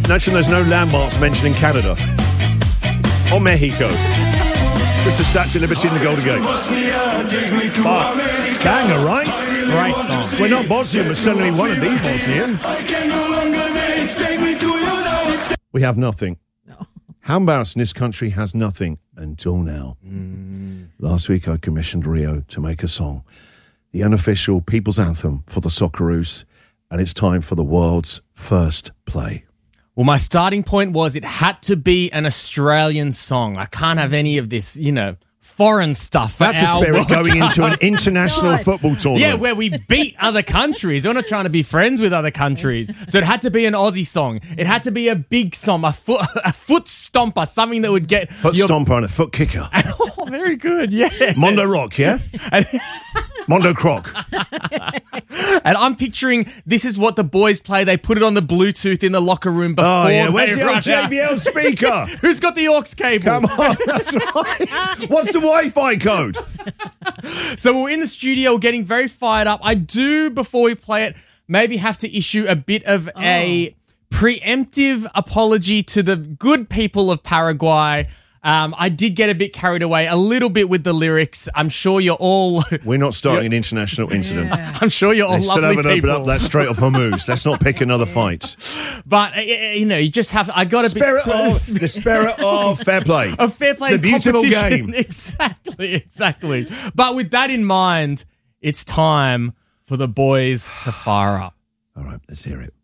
Naturally, there's no landmarks mentioned in Canada or Mexico. Just the Statue of Liberty and the Golden Gate. But, banger, right? Great song. We're not Bosnian, but certainly want to be Bosnian. We have nothing. How embarrassing, this country has nothing until now. Last week I commissioned Rio to make a song, the unofficial people's anthem for the Socceroos, and it's time for the world's first play. Well, my starting point was it had to be an Australian song. I can't have any of this, foreign stuff. That's the spirit going into an international football tournament. Yeah, where we beat other countries. We're not trying to be friends with other countries. So it had to be an Aussie song. It had to be a big song, a foot stomper, something that would get... Foot stomper and a foot kicker. Oh, very good, yeah. Mondo Rock, yeah? Mondo Croc. And I'm picturing this is what the boys play. They put it on the Bluetooth in the locker room before Where's the old JBL speaker? Who's got the aux cable? Come on, that's right. What's the Wi-Fi code? So we're in the studio getting very fired up. I do, before we play it, maybe have to issue a bit of a preemptive apology to the good people of Paraguay. I did get a bit carried away a little bit with the lyrics. I'm sure you're all... We're not starting an international incident. I'm sure you're all They still lovely haven't people. opened up that Strait of Hormuz. Let's not pick another fight. But, you just have... I got a bit... The spirit of fair play. Of fair play. It's a beautiful competition. game. Exactly. But with that in mind, it's time for the boys to fire up. All right, let's hear it.